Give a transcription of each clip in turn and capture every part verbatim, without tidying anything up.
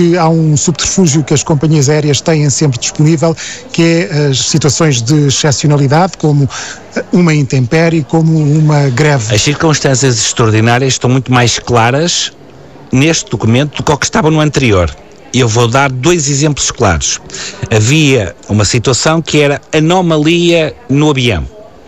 Há um subterfúgio que as companhias aéreas têm sempre disponível, que é as situações de excepcionalidade, como uma intempérie, como uma greve. As circunstâncias extraordinárias estão muito mais claras neste documento do que o que estava no anterior. Eu vou dar dois exemplos claros. Havia uma situação que era anomalia no avião.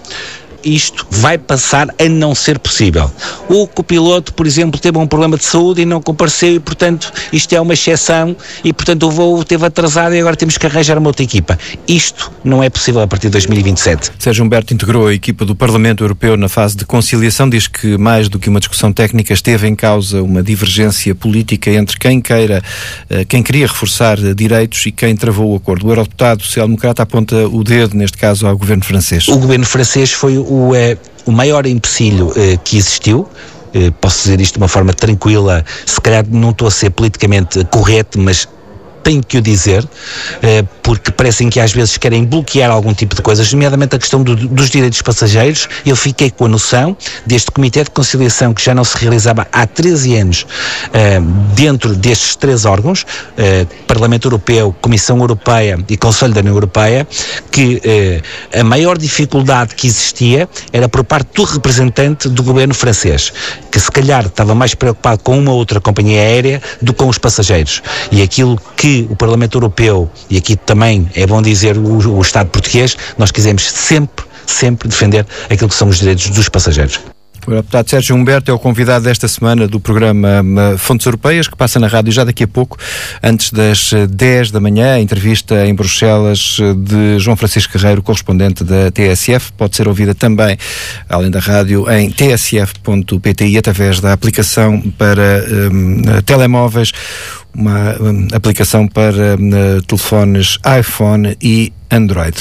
Isto vai passar a não ser possível. O copiloto, por exemplo, teve um problema de saúde e não compareceu e, portanto, isto é uma exceção e, portanto, o voo esteve atrasado e agora temos que arranjar uma outra equipa. Isto não é possível a partir de dois mil e vinte e sete. Sérgio Humberto integrou a equipa do Parlamento Europeu na fase de conciliação. Diz que, mais do que uma discussão técnica, esteve em causa uma divergência política entre quem queira, quem queria reforçar direitos e quem travou o acordo. O eurodeputado social-democrata aponta o dedo, neste caso, ao governo francês. O governo francês foi o O, é, o maior empecilho eh, que existiu. Eh, posso dizer isto de uma forma tranquila, se calhar não estou a ser politicamente correto, mas tenho que o dizer, eh, porque parecem que às vezes querem bloquear algum tipo de coisas, nomeadamente a questão do, dos direitos passageiros. Eu fiquei com a noção deste Comitê de Conciliação que já não se realizava há treze anos eh, dentro destes três órgãos, eh, Parlamento Europeu, Comissão Europeia e Conselho da União Europeia, que eh, a maior dificuldade que existia era por parte do representante do governo francês, que se calhar estava mais preocupado com uma ou outra companhia aérea do que com os passageiros. E aquilo que o Parlamento Europeu, e aqui também é bom dizer o, o Estado português, nós quisemos sempre, sempre defender aquilo que são os direitos dos passageiros. O deputado Sérgio Humberto é o convidado desta semana do programa Fontes Europeias, que passa na rádio já daqui a pouco, antes das dez da manhã, a entrevista em Bruxelas de João Francisco Carreiro, correspondente da T S F. Pode ser ouvida também, além da rádio, em t s f ponto p t i, através da aplicação para um, telemóveis, uma um, aplicação para um, telefones iPhone e Android.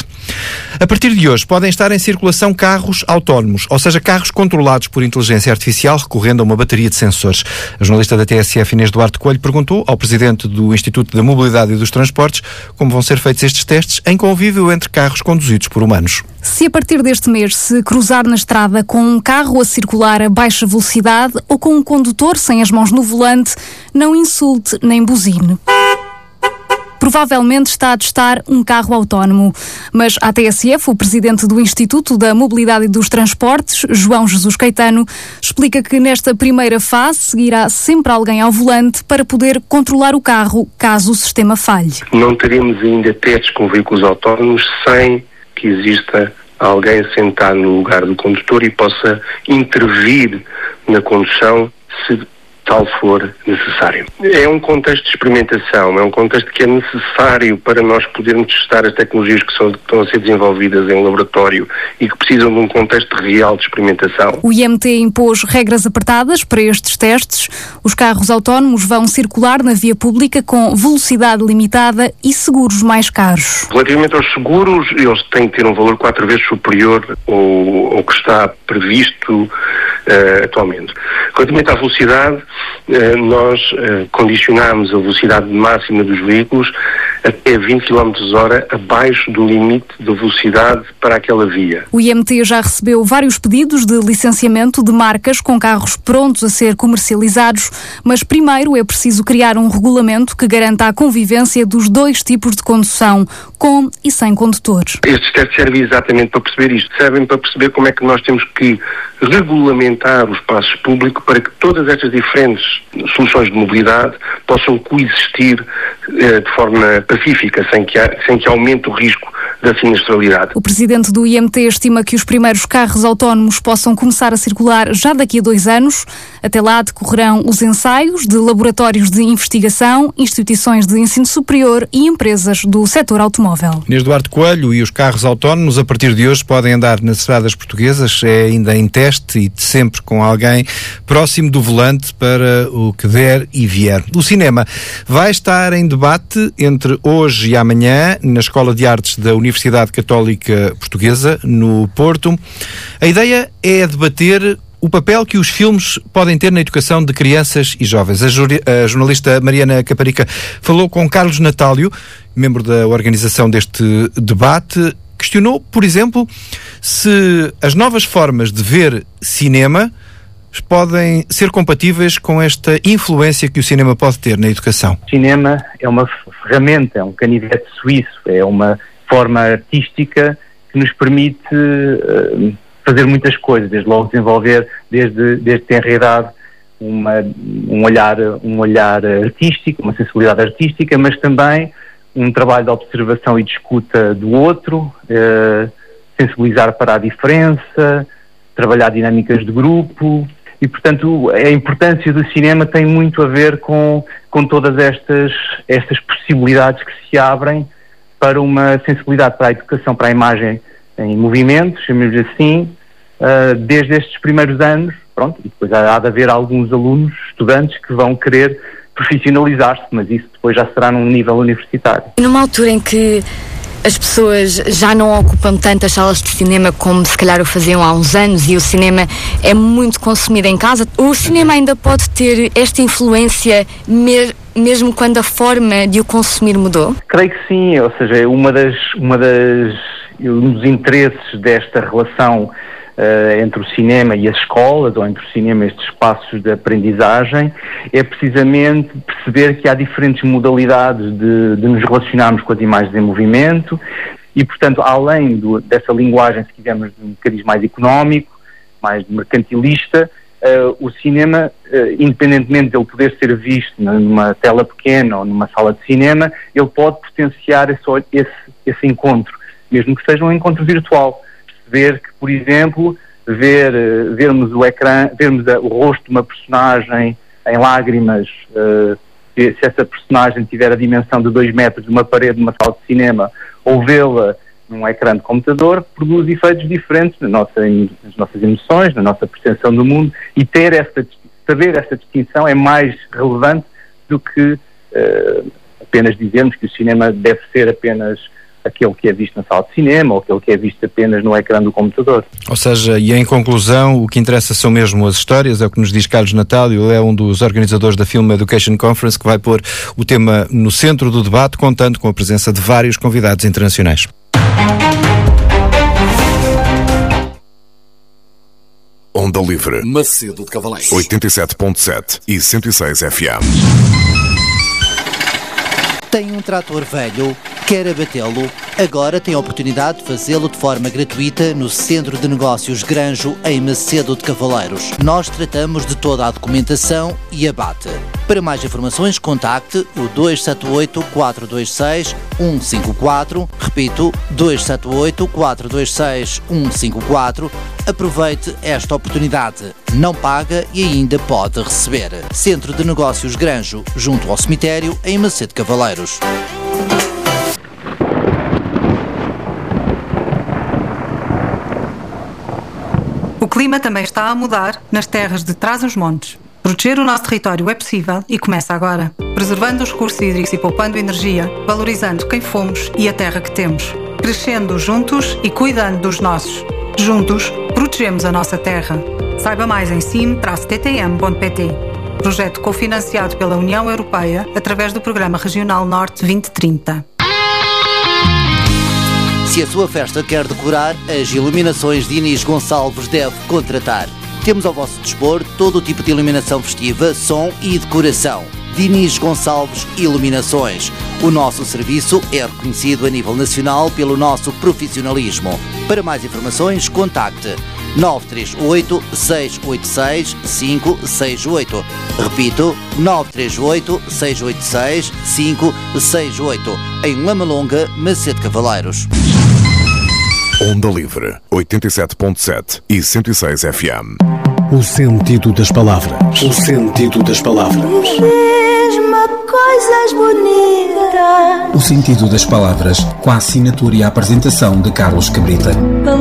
A partir de hoje podem estar em circulação carros autónomos, ou seja, carros controlados por inteligência artificial recorrendo a uma bateria de sensores. A jornalista da T S F, Inês Duarte Coelho, perguntou ao presidente do Instituto da Mobilidade e dos Transportes como vão ser feitos estes testes em convívio entre carros conduzidos por humanos. Se a partir deste mês se cruzar na estrada com um carro a circular a baixa velocidade ou com um condutor sem as mãos no volante, não insulte nem buzine. Provavelmente está a testar um carro autónomo. Mas à T S F, o presidente do Instituto da Mobilidade e dos Transportes, João Jesus Caetano, explica que nesta primeira fase seguirá sempre alguém ao volante para poder controlar o carro caso o sistema falhe. Não teremos ainda testes com veículos autónomos sem que exista alguém sentado no lugar do condutor e possa intervir na condução se tal for necessário. É um contexto de experimentação, é um contexto que é necessário para nós podermos testar as tecnologias que, são, que estão a ser desenvolvidas em laboratório e que precisam de um contexto real de experimentação. O I M T impôs regras apertadas para estes testes. Os carros autónomos vão circular na via pública com velocidade limitada e seguros mais caros. Relativamente aos seguros, eles têm que ter um valor quatro vezes superior ao, ao que está previsto uh, atualmente. Relativamente à velocidade, uh, nós uh, condicionamos a velocidade máxima dos veículos até vinte quilómetros por hora abaixo do limite de velocidade para aquela via. O I M T já recebeu vários pedidos de licenciamento de marcas com carros prontos a ser comercializados, mas primeiro é preciso criar um regulamento que garanta a convivência dos dois tipos de condução, com e sem condutores. Estes testes servem exatamente para perceber isto, servem para perceber como é que nós temos que regulamentar o espaço público para que todas estas diferentes soluções de mobilidade possam coexistir eh, de forma pacífica, sem que, ha, sem que aumente o risco da sinistralidade. O presidente do I M T estima que os primeiros carros autónomos possam começar a circular já daqui a dois anos. Até lá decorrerão os ensaios de laboratórios de investigação, instituições de ensino superior e empresas do setor automóvel. Inês Duarte Coelho, e os carros autónomos a partir de hoje podem andar nas estradas portuguesas, é ainda em teste e sempre com alguém próximo do volante para o que der e vier. O cinema vai estar em debate entre hoje e amanhã na Escola de Artes da Universidade Católica Portuguesa, no Porto. A ideia é debater o papel que os filmes podem ter na educação de crianças e jovens. A, juri- a jornalista Mariana Caparica falou com Carlos Natálio, membro da organização deste debate. Questionou, por exemplo, se as novas formas de ver cinema podem ser compatíveis com esta influência que o cinema pode ter na educação? O cinema é uma ferramenta, é um canivete suíço, é uma forma artística que nos permite uh, fazer muitas coisas, desde logo desenvolver, desde, desde ter idade, uma, um, olhar, um olhar artístico, uma sensibilidade artística, mas também um trabalho de observação e de escuta do outro, uh, sensibilizar para a diferença, trabalhar dinâmicas de grupo. E, portanto, a importância do cinema tem muito a ver com, com todas estas, estas possibilidades que se abrem para uma sensibilidade para a educação, para a imagem em movimento, chamemos assim, uh, desde estes primeiros anos. Pronto, e depois há de haver alguns alunos, estudantes, que vão querer profissionalizar-se, mas isso depois já será num nível universitário. Numa altura em que as pessoas já não ocupam tanto as salas de cinema como se calhar o faziam há uns anos e o cinema é muito consumido em casa, o cinema ainda pode ter esta influência me- mesmo quando a forma de o consumir mudou? Creio que sim, ou seja, uma das, uma das, um dos interesses desta relação Uh, entre o cinema e as escolas, ou entre o cinema e estes espaços de aprendizagem, é precisamente perceber que há diferentes modalidades de, de nos relacionarmos com as imagens em movimento e, portanto, além do, dessa linguagem, se quisermos, de um cariz mais económico, mais mercantilista, uh, o cinema, uh, independentemente de ele poder ser visto numa tela pequena ou numa sala de cinema, ele pode potenciar esse, esse, esse encontro, mesmo que seja um encontro virtual. Ver que, por exemplo, ver, vermos o ecrã, vermos a, o rosto de uma personagem em lágrimas, uh, se, se essa personagem tiver a dimensão de dois metros de uma parede de uma sala de cinema, ou vê-la num ecrã de computador, produz efeitos diferentes na nossa, nas nossas emoções, na nossa percepção do mundo, e ter essa, saber essa distinção é mais relevante do que uh, apenas dizermos que o cinema deve ser apenas aquele que é visto na sala de cinema ou aquele que é visto apenas no ecrã do computador. Ou seja, e em conclusão, o que interessa são mesmo as histórias, é o que nos diz Carlos Natal, ele é um dos organizadores da Film Education Conference, que vai pôr o tema no centro do debate, contando com a presença de vários convidados internacionais. Onda Livre, Macedo de Cavaleiros, oitenta e sete ponto sete e cento e seis F M. Tem um trator velho? Quer abatê-lo? Agora tem a oportunidade de fazê-lo de forma gratuita no Centro de Negócios Granjo, em Macedo de Cavaleiros. Nós tratamos de toda a documentação e abate. Para mais informações, contacte o dois sete oito, quatro dois seis, um cinco quatro. Repito, dois sete oito, quatro dois seis, um cinco quatro. Aproveite esta oportunidade. Não paga e ainda pode receber. Centro de Negócios Granjo, junto ao cemitério, em Macedo de Cavaleiros. O clima também está a mudar nas terras de Trás-os-Montes. Proteger o nosso território é possível e começa agora. Preservando os recursos hídricos e poupando energia, valorizando quem fomos e a terra que temos. Crescendo juntos e cuidando dos nossos. Juntos, protegemos a nossa terra. Saiba mais em cine T T M ponto P T. Projeto cofinanciado pela União Europeia através do Programa Regional Norte vinte trinta. Se a sua festa quer decorar, as iluminações de Inês Gonçalves deve contratar. Temos ao vosso dispor todo o tipo de iluminação festiva, som e decoração. Diniz Gonçalves Iluminações. O nosso serviço é reconhecido a nível nacional pelo nosso profissionalismo. Para mais informações, contacte nove três oito, seis oito seis, cinco seis oito. Repito, nove três oito, seis oito seis, cinco seis oito. Em Lamalonga, Macedo de Cavaleiros. Onda Livre, oitenta e sete ponto sete e cento e seis F M. O sentido das palavras. O sentido das palavras. Mesmo coisas bonitas. O sentido das palavras, com a assinatura e a apresentação de Carlos Cabrita.